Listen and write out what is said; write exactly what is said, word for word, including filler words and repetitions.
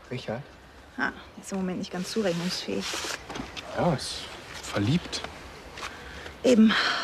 Richard? Ah, ist im Moment nicht ganz zurechnungsfähig. Ja, ist verliebt. Eben.